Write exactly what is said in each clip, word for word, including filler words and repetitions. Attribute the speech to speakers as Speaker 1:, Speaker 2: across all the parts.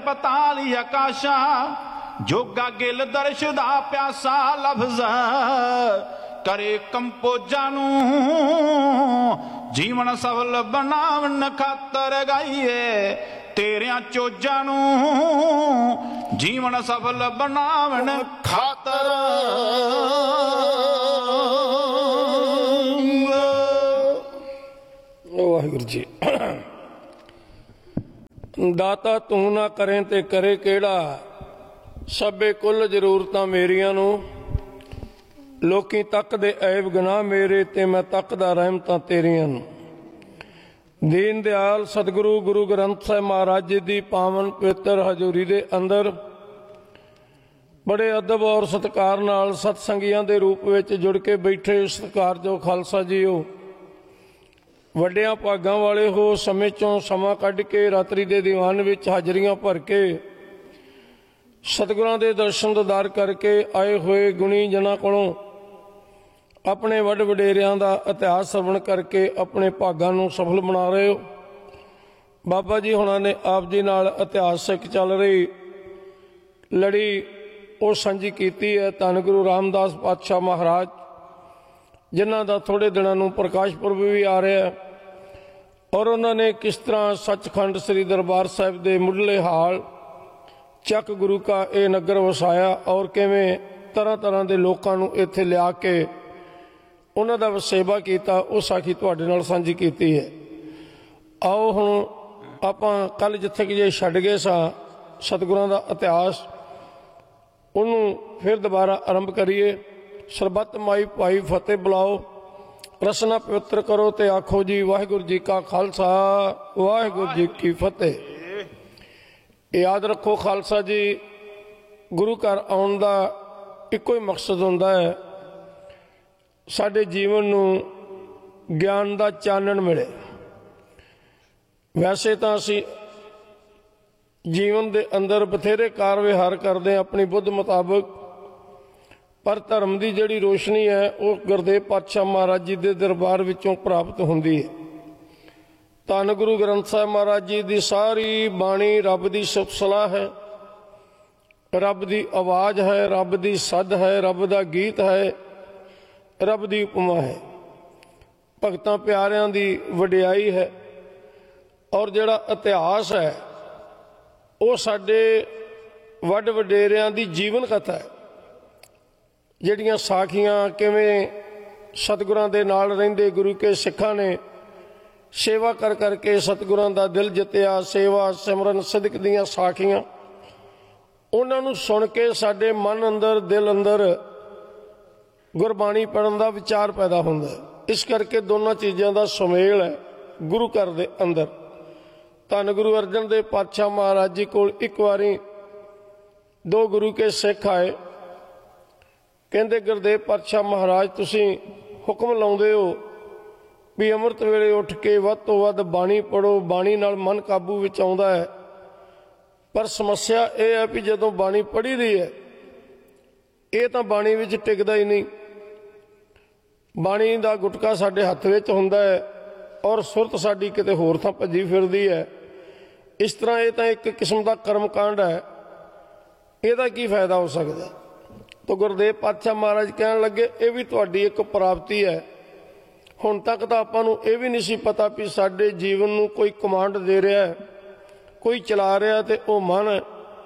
Speaker 1: पताली आकाशा जोगा गिल दर्श दा प्यासा लफ्ज करे कंपोजा नू जीवन सफल बनावन खातर गाइए तेरिया चोजा नू जीवन सफल बनावन खातर।
Speaker 2: वाहिगुरू जी। दाता तू ना करें ते करे केड़ा, सबे कुल जरूरतां मेरियां नू लोकी तकदे ऐब गुनाह मेरे ते मैं तकदा रहमतां तेरियां नू। दीन दयाल सतगुरु गुरु ग्रंथ साहिब महाराज जी दी पावन पवित्र हजूरी दे अंदर बड़े अदब और सत्कार नाल सतसंगियां दे रूप विच जुड़ के बैठे सत्कारजोग खालसा जीओ, वड्डियां भागां वाले हो, समय चों समा कढ के रात्रि दे दीवान विच हाजरियां भर के सतगुरां दे दर्शन दीदार करके आए हुए गुणी जनां कोलों अपने वड वडेरियां दा इतिहास श्रवण करके अपने भागां नूं सफल बना रहे हो। बाबा जी हुणां ने आप जी नाल इतिहासक चल रही लड़ी वो सांझी कीती है। धन गुरु रामदास पातशाह महाराज जिन्हां दा थोड़े दिनां नूं प्रकाश पुरब भी आ रहा है, और उन्होंने किस तरह सचखंड श्री दरबार साहिब दे मुढ़ले हाल चक गुरु का ये नगर वसाया और किवें तरह तरह के लोगों नूं इत्थे लिया के उन्हां दा सेवा कीता, उह साखी तुहाडे नाल सांझी कीती है। आओ हुण आपां कल जिथे कि जे छड्ड गए सां सतगुरां दा इतिहास, उहनूं फिर दोबारा आरंभ करिए। सरबत माई भाई फतेह बुलाओ, रसना पवित्र करो ते आखो जी वाहिगुरू जी का खालसा वाहिगुरू जी की फतेह। याद रखो खालसा जी, गुरु घर आउण दा इक्को ही मकसद हुंदा है, साडे जीवन नूं ज्ञान दा चानण मिले। वैसे तो असी जीवन दे अंदर बथेरे कार विहार करते हैं अपनी बुद्ध मुताबिक, पर धर्म की जिहड़ी रोशनी है वो गुरदेव पातशाह महाराज जी के दरबार विचों प्राप्त होंदी है। धन गुरु ग्रंथ साहिब महाराज जी की सारी बाणी रब की सिफत सलाह है, रब की आवाज़ है, रब की सद है, रब का गीत है, रब की उपमा है, भगतां प्यारियां की वडियाई है। और जिहड़ा इतिहास है वो साडे वड वडेरियां की जीवन कथा है, जिहड़ियां साखियां किवें सतगुरां दे नाल रहिंदे गुरु के सिखां ने सेवा कर करके सतगुरां दा दिल जित्तिया, सेवा सिमरन सिदक दीयां साखियां, उन्हां नूं सुण के साडे मन अंदर दिल अंदर गुरबाणी पढ़न दा विचार पैदा हुंदा है। इस करके दोनों चीज़ों का सुमेल है गुरु घर दे अंदर। धन गुरु अर्जन देव पातशाह महाराज जी कोल एक बारी दो गुरु के सिख आए, कहते गुरदेव पातशाह महाराज तुसीं हुक्म लाउंदे हो भी अमृत वेले उठ के वध तो वध बाणी पढ़ो, बाणी नाल मन काबू विच आउंदा है, पर समस्या यह है भी जदों बाणी पढ़ी दी है ये तो बाणी विच टिकदा ही नहीं। बाणी दा गुटका साडे हत्थ विच हुंदा है और सुरत साडी किते होर थां भजी फिरदी है। इस तरह ये तो एक किस्म का कर्मकांड है, इहदा की फायदा हो सकता। तो गुरदेव पातशाह महाराज कहन लगे ये भी तुहाडी एक प्राप्ति है। हुण तक तो आपां नूं ये भी नहीं सी पता भी साडे जीवन नूं कोई कमांड दे रहा है, कोई चला रहा, तो वह मन है।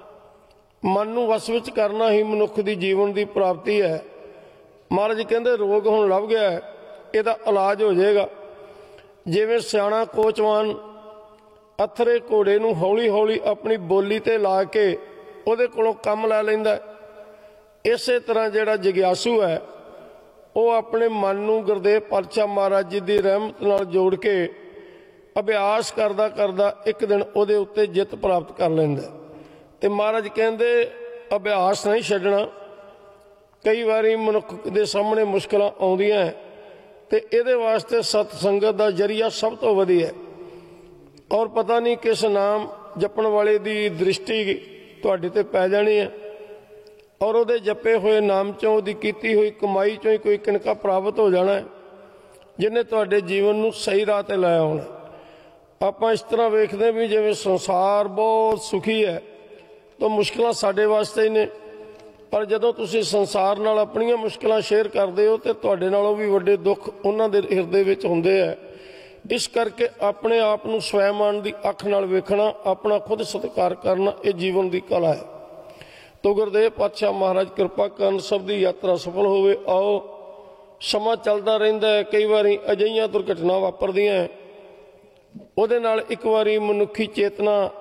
Speaker 2: मन नूं वस विच करना ही मनुख दी जीवन की प्राप्ति है। महाराज कहते रोग हुण लभ गया है, इहदा इलाज हो जाएगा। जिवें सियाणा कोचवान अथरे घोड़े नूं हौली हौली अपनी बोली ते ला के उहदे कोलों कम लै लैंदा है, इस तरह जिहड़ा जिग्यासू है वो अपने मन नूं गुरदेव पातशाह महाराज जी की रहमत नाल जोड़ के अभ्यास करदा करदा एक दिन उहदे उत्ते जित प्राप्त कर लैंदा। ते महाराज कहंदे अभ्यास नहीं छड्डना। कई बारी मनुख दे सामने मुश्किलां आउंदियां है ते इहदे वास्ते सतसंगत दा जरिया सब तो वधिया है। और पता नहीं किस नाम जपण वाले दी दृष्टि तुहाडे ते पै जानी है और उहदे जपे हुए नाम चों उहदी कीती हुई कमाई चों ही कोई किनका प्राप्त हो जाना है, जिन्हें तुहाडे जीवन नूं सही राह ते लै आउणा। आपां इस तरह वेखदे भी जिवें संसार बहुत सुखी है, ਤਾਂ ਮੁਸ਼ਕਲਾਂ ਸਾਡੇ ਵਾਸਤੇ ਹੀ ਨੇ, ਪਰ ਜਦੋਂ ਤੁਸੀਂ ਸੰਸਾਰ ਨਾਲ ਆਪਣੀਆਂ ਮੁਸ਼ਕਲਾਂ ਸ਼ੇਅਰ ਕਰਦੇ ਹੋ ਤੇ ਤੁਹਾਡੇ ਨਾਲੋਂ ਵੀ ਵੱਡੇ ਦੁੱਖ ਉਹਨਾਂ ਦੇ ਹਿਰਦੇ ਵਿੱਚ ਹੁੰਦੇ ਆ। ਇਸ ਕਰਕੇ ਆਪਣੇ ਆਪ ਨੂੰ ਸਵੈਮਾਨ ਦੀ ਅੱਖ ਨਾਲ ਵੇਖਣਾ, ਆਪਣਾ ਖੁਦ ਸਤਿਕਾਰ ਕਰਨਾ, ਇਹ ਜੀਵਨ ਦੀ ਕਲਾ ਹੈ। ਤੋ ਗੁਰਦੇਵ ਪਾਤਸ਼ਾਹ ਮਹਾਰਾਜ ਕਿਰਪਾ ਕਰਨ, ਸਭ ਦੀ ਯਾਤਰਾ ਸਫਲ ਹੋਵੇ। ਆਓ, ਸਮਾਂ ਚੱਲਦਾ ਰਹਿੰਦਾ ਹੈ, ਕਈ ਵਾਰੀ ਅਜਿਹੀਆਂ ਦੁਰਘਟਨਾ ਵਾਪਰਦੀਆਂ, ਉਹਦੇ ਨਾਲ ਇੱਕ ਵਾਰੀ ਮਨੁੱਖੀ ਚੇਤਨਾ